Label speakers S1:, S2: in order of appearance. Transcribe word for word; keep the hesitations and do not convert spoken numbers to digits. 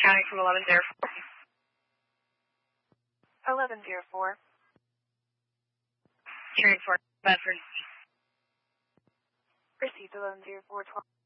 S1: County from eleven zero four.
S2: eleven zero four.
S1: Carried for Bedford.
S2: Received eleven zero four twelve.